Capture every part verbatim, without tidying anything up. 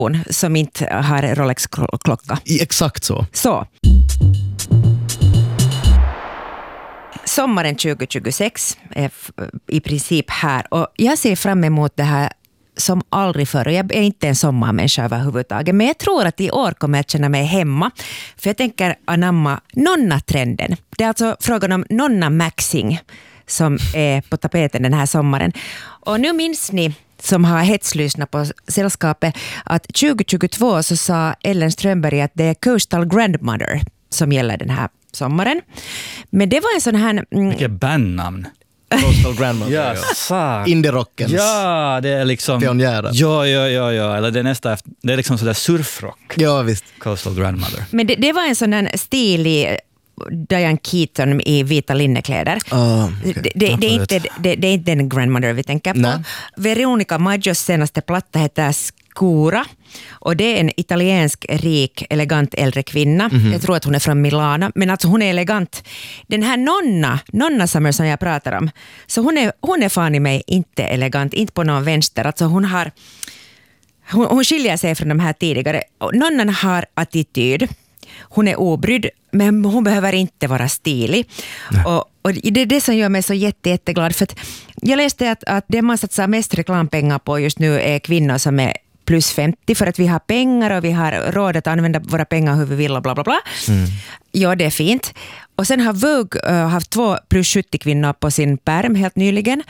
som inte har Rolex-klocka. Exakt så. Så. Sommaren tjugo tjugosex är i princip här och jag ser fram emot det här som aldrig förr. Jag är inte en sommarmänniska överhuvudtaget, men jag tror att i år kommer jag känna mig hemma, för jag tänker anamma nonna-trenden. Det är alltså frågan om nonna-maxing som är på tapeten den här sommaren. Och nu minns ni som har hetslyssnat på sällskapet att tjugo tjugotvå så sa Ellen Strömberg att det är Coastal Grandmother som gäller den här sommaren. Men det var en sån här... Mm, vilket bandnamn. Coastal Grandmother. Ja, ja. Indie-rockens. Ja, det är liksom... pionjärer. Ja, ja, ja, ja. Eller det är nästa efter, det är liksom sådär surfrock. Ja, visst. Coastal Grandmother. Men det, det var en sån här stilig Diane Keaton i vita linnekläder. Oh, okay. det, det, det, är inte, det, det är inte den Grandmother vi tänker på. Nej. Veronica Maggios senaste platta heter Scura. Och det är en italiensk, rik, elegant äldre kvinna. Mm-hmm. Jag tror att hon är från Milano. Men alltså hon är elegant. Den här Nonna, Nonna Summer som jag pratar om. Så hon är, hon är fan i mig inte elegant. Inte på någon vänster. Alltså hon har... Hon, hon skiljer sig från de här tidigare. Nonnan har attityd. Hon är obrydd, men hon behöver inte vara stilig. Och, och det är det som gör mig så jätte, jätteglad. För att jag läste att, att det man satsar mest reklampengar på just nu är kvinnor som är plus femtio, för att vi har pengar och vi har råd att använda våra pengar hur vi vill och bla bla bla. Mm. Ja, det är fint. Och sen har Vogue uh, haft två plus sjuttio kvinnor på sin pärm helt nyligen.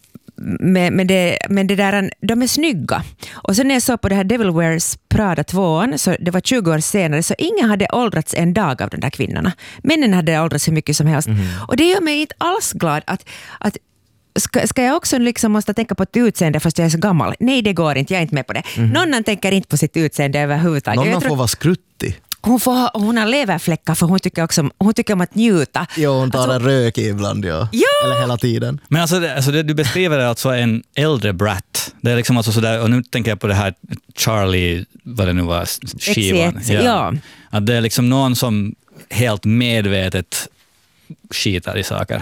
Men, men, det, men det där, de är snygga. Och sen när jag såg på det här Devil Wears Prada tvåan, så det var tjugo år senare, så ingen hade åldrats en dag av de där kvinnorna. Männen hade åldrats hur mycket som helst. Mm. Och det gör mig inte alls glad att, att ska, ska jag också liksom måste tänka på ett utseende fast jag är så gammal? Nej, det går inte, jag är inte med på det. Mm. Någon tänker inte på sitt utseende överhuvudtaget. Någon får vara skruttig. Hon, får, hon har leverfläckar för hon tycker också hon tycker om att njuta. Jo, hon tar alltså, en rök ibland, ja. ja. Eller hela tiden. Men alltså, det, alltså det, du beskriver det alltså en äldre brat. Det är liksom alltså sådär, och nu tänker jag på det här Charlie, vad det nu var, skivan. Ja. ja. Att det är liksom någon som helt medvetet skitar i saker.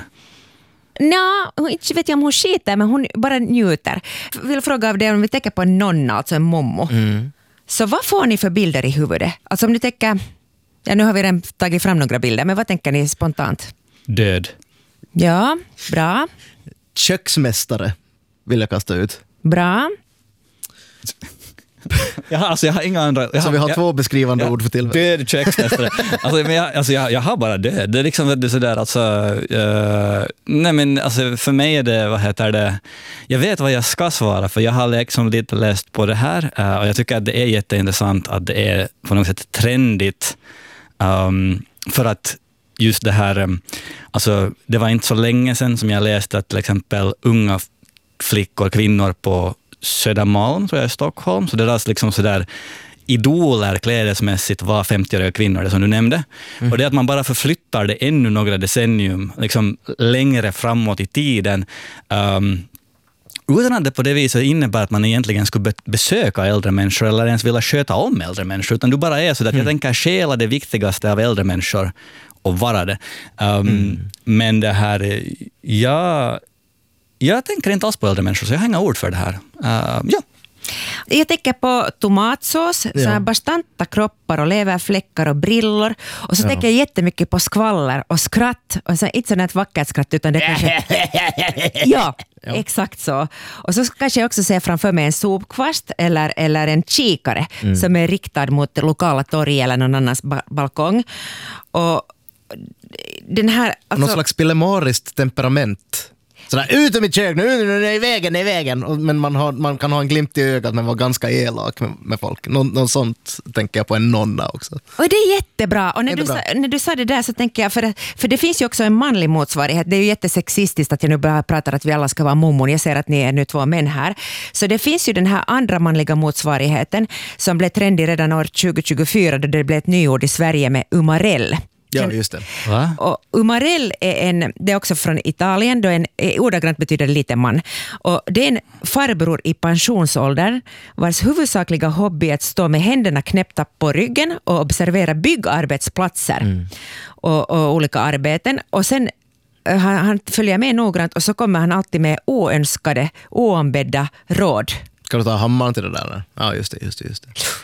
Nå, inte vet jag om hon skiter, men hon bara njuter. Jag vill fråga av det om vi tänker på en nonna, alltså en mommo. Mm. Så vad får ni för bilder i huvudet? Alltså om ni tänker, ja nu har vi redan tagit fram några bilder, men vad tänker ni spontant? Död. Ja, bra. Köksmästare vill jag kasta ut. Bra. Jag har, alltså jag har inga andra... Jag så har, vi har jag, två beskrivande jag, ord för tillfället. Död köksmästare. alltså, men jag, alltså jag, jag har bara död. Det är liksom det sådär, alltså... Uh, nej men alltså för mig är det, vad heter det... Jag vet vad jag ska svara, för jag har liksom lite läst på det här. Uh, och jag tycker att det är jätteintressant att det är på något sätt trendigt. Um, för att just det här... Um, alltså det var inte så länge sedan som jag läste att till exempel unga flickor, kvinnor på Södermalm, tror jag, i Stockholm. Så det är liksom sådär idoler klädesmässigt var femtioåriga kvinnor, det som du nämnde. Mm. Och det är att man bara förflyttar det ännu några decennium liksom längre framåt i tiden. Um, utan att det på det viset innebär att man egentligen skulle besöka äldre människor eller ens vilja sköta om äldre människor. Utan du bara är så att mm. jag tänker stjäla det viktigaste av äldre människor och vara det. Um, mm. Men det här, ja... Jag tänker inte alls på äldre människor, så jag har inga ord för det här. Uh, ja. Jag tänker på tomatsås, ja. Så här bastanta kroppar och leverfläckar och brillor. Och så ja. tänker jag jättemycket på skvaller och skratt. Och så, inte sådant vackert skratt, utan det kanske... ja, ja, exakt så. Och så kanske jag också ser framför mig en sopkvast eller, eller en kikare mm. som är riktad mot lokala torg eller någon annans ba- balkong. Och den här... Alltså, någon slags pillemariskt temperament. Sådär, ut ur mitt kök, nu är det i vägen, det är i vägen. Men man, har, man kan ha en glimt i ögat men vara ganska elak med, med folk. Nå, något sånt tänker jag på en nonna också. Och det är jättebra. Och när, jättebra. Du, sa, när du sa det där så tänker jag, för, för det finns ju också en manlig motsvarighet. Det är ju jättesexistiskt att jag nu bara pratar att vi alla ska vara mommon. Jag ser att ni är nu två män här. Så det finns ju den här andra manliga motsvarigheten som blev trendig redan år tjugo tjugofyra då det blev ett nyord i Sverige med umarell. Ja, just det. Va? Och umarell är en, det är också från Italien, då en, ordagrant betyder liten man. Och det är en farbror i pensionsåldern vars huvudsakliga hobby är att stå med händerna knäppta på ryggen och observera byggarbetsplatser mm. och, och olika arbeten. Och sen han, han följer med noggrant och så kommer han alltid med oönskade, oombedda råd Ska du ta hammaren till det där? Eller? Ja, just det, just det, just det.